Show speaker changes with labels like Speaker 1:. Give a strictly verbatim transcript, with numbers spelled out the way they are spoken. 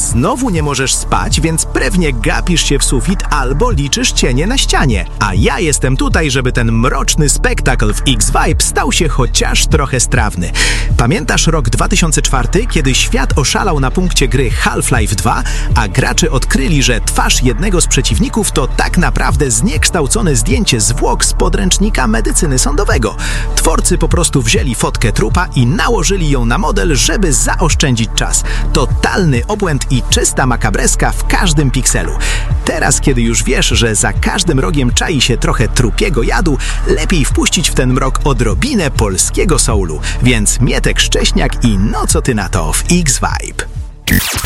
Speaker 1: znowu nie możesz spać, więc pewnie gapisz się w sufit albo liczysz cienie na ścianie. A ja jestem tutaj, żeby ten mroczny spektakl w X-Vibe stał się chociaż trochę strawny. Pamiętasz rok dwa tysiące czwarty, kiedy świat oszalał na punkcie gry Half-Life dwa, a gracze odkryli, że twarz jednego z przeciwników to tak naprawdę zniekształcone zdjęcie zwłok z podręcznika medycyny sądowego. Twórcy po prostu wzięli fotkę trupa i nałożyli ją na model, żeby zaoszczędzić czas. Totalny obłęd i czysta makabreska w każdym pikselu. Teraz, kiedy już wiesz, że za każdym rogiem czai się trochę trupiego jadu, lepiej wpuścić w ten mrok odrobinę polskiego soulu. Więc Mietek Szcześniak i no co ty na to w X-Vibe.